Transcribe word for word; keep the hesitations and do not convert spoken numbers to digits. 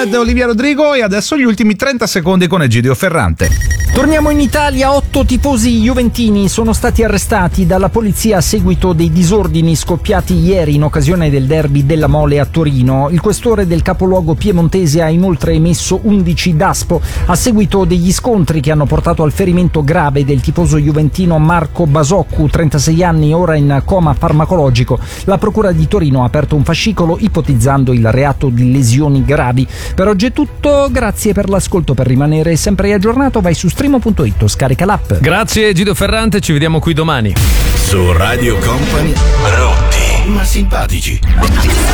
da Olivia Rodrigo, e adesso gli ultimi trenta secondi con Egidio Ferrante. Torniamo in Italia. Otto tifosi juventini sono stati arrestati dalla polizia a seguito dei disordini scoppiati ieri in occasione del derby della Mole a Torino. Il questore del capoluogo piemontese ha inoltre emesso undici daspo a seguito degli scontri che hanno portato al ferimento grave del tifoso juventino Marco Basoccu, trentasei anni, ora in coma farmacologico. La procura di Torino ha aperto un fascicolo ipotizzando il reato di lesioni gravi. Per oggi è tutto, grazie per l'ascolto. Per rimanere sempre aggiornato vai su streamo punto it o scarica l'app. Grazie Gido Ferrante, ci vediamo qui domani. Su Radio Company, pronti ma simpatici.